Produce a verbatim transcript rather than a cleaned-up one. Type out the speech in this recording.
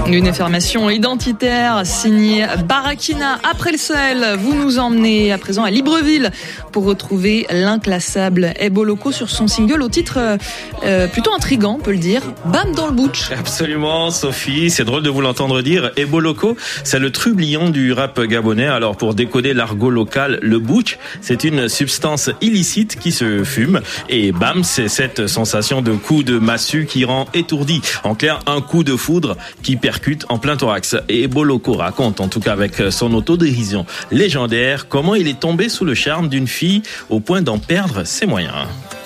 Une affirmation identitaire signée Barakina. Après le Sahel, vous nous emmenez à présent à Libreville pour retrouver l'inclassable Ebo Loco sur son single au titre euh, plutôt intriguant, on peut le dire, Bam dans le butch. Absolument, Sophie, c'est drôle de vous l'entendre dire. Ebo Loco, c'est le trublion du rap gabonais. Alors pour décoder l'argot local, le butch, c'est une substance illicite qui se fume. Et bam, c'est cette sensation de coup de massue qui rend étourdi. En clair, un coup de foudre qui percute en plein thorax. Et Ebo Loco raconte, en tout cas avec son autodérision légendaire, comment il est tombé sous le charme d'une fille au point d'en perdre ses moyens.